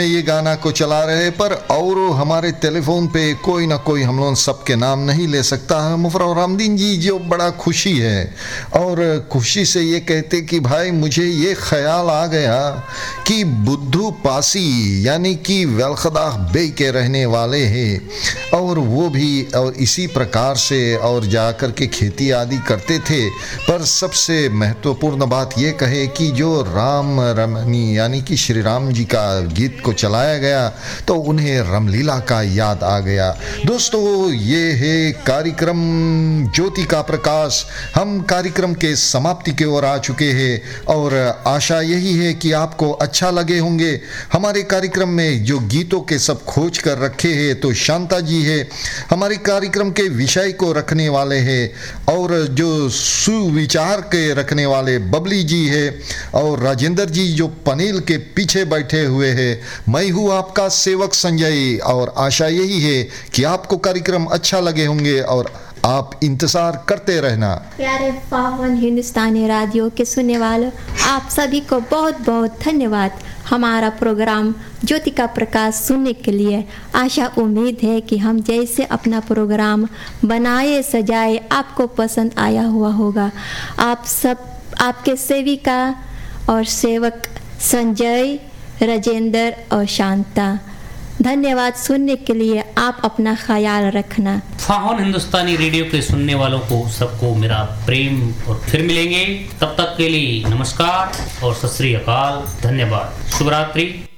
ये गाना को चला रहे पर और हमारे टेलीफोन पे कोई ना कोई हम लोग सबके नाम नहीं ले सकता है। मुफर्रर रामदीन जी जो बड़ा खुशी है और खुशी से ये कहते कि भाई मुझे ये ख्याल आ गया कि बुद्धू पासी यानी कि वेलखदाह बे के रहने वाले हैं और वो भी और इसी प्रकार से और जाकर के खेती आदि करते थे। पर सबसे महत्वपूर्ण बात ये कहे कि जो राम रमनी यानी कि श्री राम जी का गीत को चलाया गया तो उन्हें रामलीला का याद आ गया। दोस्तों ये है कार्यक्रम ज्योति का प्रकाश। हम कार्यक्रम के समाप्ति की ओर आ चुके हैं और आशा यही है कि आपको अच्छा लगे होंगे। हमारे कार्यक्रम में जो गीतों के सब खोज कर रखे हैं तो शांता जी है हमारे कार्यक्रम के विषय को रखने वाले हैं और जो सुविचार के रखने वाले बबली जी है और राजेंद्र जी जो पनेल के पीछे बैठे हुए हैं। मैं हूँ आपका सेवक संजय और आशा यही है कि आपको कार्यक्रम अच्छा लगे होंगे और आप इंतजार करते रहना। प्यारे पावन हिंदुस्तानी रेडियो के सुनने वालों, आप सभी को बहुत बहुत धन्यवाद हमारा प्रोग्राम ज्योति का प्रकाश सुनने के लिए। आशा उम्मीद है कि हम जैसे अपना प्रोग्राम बनाए सजाए आपको पसंद आया हुआ होगा। आप सब आपके सेविका और सेवक संजय, राजेंद्र और शांता, धन्यवाद सुनने के लिए। आप अपना ख्याल रखना। फाहन हिंदुस्तानी रेडियो के सुनने वालों को सबको मेरा प्रेम और फिर मिलेंगे। तब तक के लिए नमस्कार और सत श्री अकाल। धन्यवाद। शुभ रात्रि।